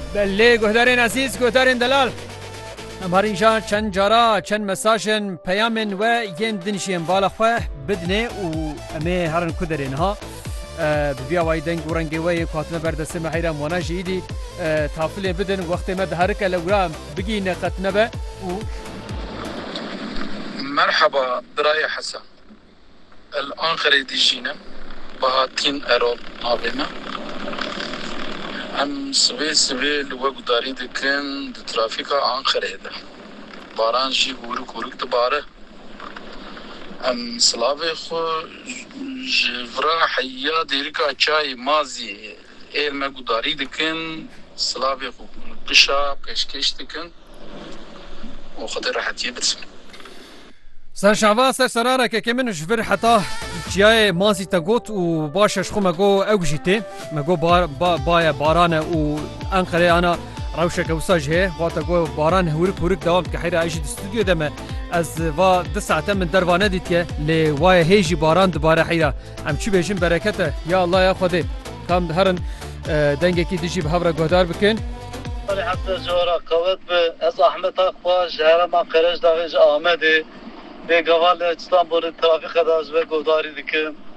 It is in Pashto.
بله گهدارین عزیز گهدارین دلال ام هر اینجا چند جارا چند مساجن پیامن و ین دنشین بالا خواه بدنه و امه هرن کدرین ها بیا وای دنگ ورنگی وای کاتنه بردسته محیرم وانا جیدی تافل بدن وقت ما دهرک لورام بگی نقطنه به و مرحبا دراي حسن الآن خريدي جينا بهاتين أرول نابنا ام سبي لوگ داری دکن د ترافیکا آن خریده باران جی هورک دباره ام سلاوی خو جفرا حیا دیرکا چای مازی ایر مگو داری دکن سلاوی خو قشا پیشکش دکن و خود راحتی برسم سر شعبا سر سرارة كمن شفر حتى جاي مازي تقوت وباشش خو مگو اوجيتي مگو بايا بارانه وانقري انا روشك وساج هي واتقو باران هورك دوام كحيره اجي استوديو دمه از وا 2 ساعه من دروانه ديتيه لي واي هيجي باران دباره حيره ام چي بيجن بركته يا الله يا خدي كم هرن دنگكي دجي بهبره گهدار بكن حتى جورا قوت از احمد اخوا شهر ما قرش داغج احمدي به گوال استانبول ترافیک داشت و گوداری دکم